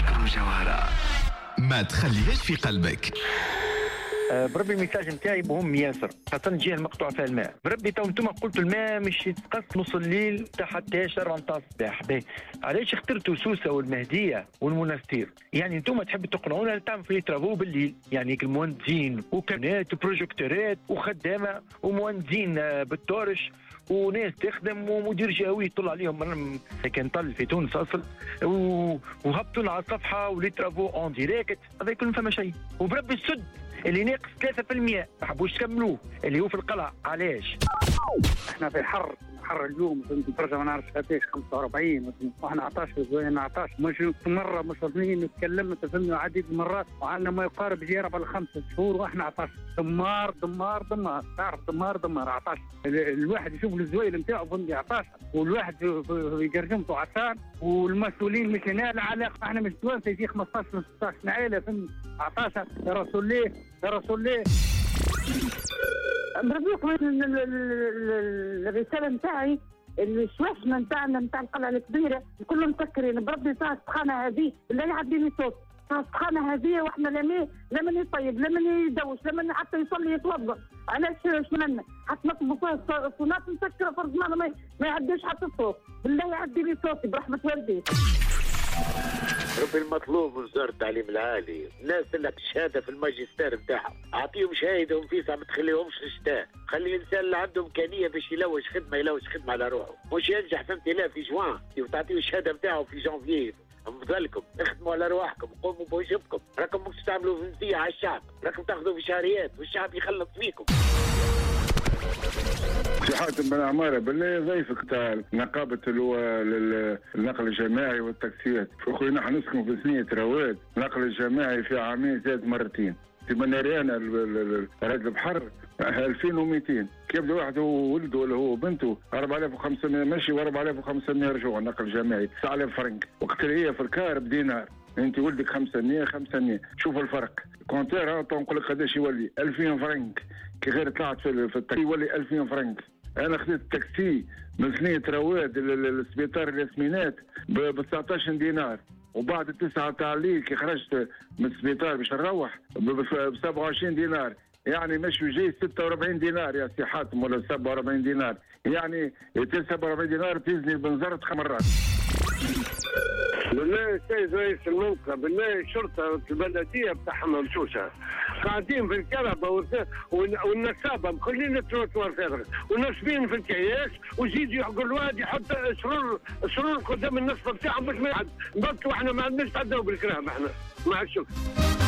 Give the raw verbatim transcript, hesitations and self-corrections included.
جوهرة ما تخليهاش في قلبك. أه بربي الميساج نتاعي مهم ياسر، خاطر الجهه المقطوع فيها الماء. بربي تو انتم قلتوا الماء مش يتقص نص الليل حتى أربعة نتاع الصباح. باهي علاش اخترتوا سوسه والمهديه والمنستير؟ يعني انتم تحبوا تقنعونا تعمل في ترافو بالليل، يعني المهندسين وكانات وبروجيكتورات وخدامه ومهندسين بالتورش وناس تخدم ومدير جهوي يطلع عليهم. كان طل في تونس اصل وهبطوا على الصفحه ولي ترافو اون ديريكت، هذا يكون فما شيء. وبربي السد اللي ناقص ثلاثة بالمئة ما حبوش تكملوه اللي هو في القلعه. علاش؟ احنا في حر حر اليوم درجه ما نعرفش قداش خمسة وأربعين واحنا عطاش زوين عطاش مش مره مش اثنين تكلمنا تفهمنا عديد المرات وعندنا ما يقارب جيرة الخمسة شهور واحنا عطاش. دمار دمار دمار تعرف دمار دمار عطاش. الواحد يشوف الزويل نتاعو فندي عطاش والواحد يقرجمته عطان والمسؤولين مش هنا لا علاقه. احنا مش توانسه يجي خمسطاش ستاشر عائله فهمت عطاش. يا رسول الله يا رسول الله بربيكم الرساله نتاعي الشواشنا نتاعنا نتاع القلعه الكبيره كلهم مسكرين. بربي تاع السخانه هذه بالله يعديني صوت تاع السخانه هذه واحنا لا مي لا من يطيب لا من يدوش لا من حتى يصلي يتوضا. علاش شملنا حتى نطلبوا فيها الصونات مسكره فرضنا ما, ما يعديش حتى الصوت. بالله يعديني صوتي برحمه والدي. ربي المطلوب وزارة التعليم العالي الناس لك الشهاده في الماجستير نتاعهم اعطيهم شهاده وفيسا ما تخليهمش الشتاء. خلي الانسان اللي عنده امكانيه باش يلوج خدمه يلوج خدمه على روحه مش ينجح فهمتي لا في جوان وتعطيه الشهاده نتاعه في جانفيي. بذلكم اخدموا على رواحكم قوموا بواجبكم. راكم مش تعملوا فنزيه على الشعب راكم تاخذوا في شهريات والشعب يخلص فيكم. سي حاتم بن عماره بالله ضيفك تاع نقابه النقل الجماعي والتاكسيات. اخويا نحن نسكن في سنيه رواد النقل الجماعي في عامين زاد مرتين. في مناريانا راد البحر ألفين ومئتين كيف بدا واحد ولده ولا هو بنته أربعة آلاف وخمسمئة ماشي و أربعة آلاف وخمسمئة رجوع نقل جماعي تسعة آلاف فرنك. وقت اللي هي في الكار بدينار انت ولدك خمسمئة خمسمئة شوف الفرق. كونتير نقول لك قداش يولي ألفين فرنك كي غير طلعت في التاكسي يولي ألفين فرنك. انا خديت التاكسي من سنيه رواد للسبيطار الياسمينات ب تسعطاش دينار وبعد التسعه تاع الليل كي خرجت من السبيطار باش نروح ب سبعة وعشرين دينار. يعني مش جاي ستة وأربعين دينار يا سي حاتم ولا سبعة وأربعين دينار. يعني سبعة وأربعين دينار تزني البنزرت خمس مرات. بالله السيد رئيس المنطقه بالله الشرطه البلديه بتاعهم ممشوشه قاعدين في الكهرباء والنسابه مخلين التروتوار فارغ ونصبين في الكياس ويزيد يحقوا الواد يحط سرور سرور قدام النصب بتاعهم باش ما يعد. بطلوا احنا ما عندناش تعدوا بالكرام احنا مع الشكر.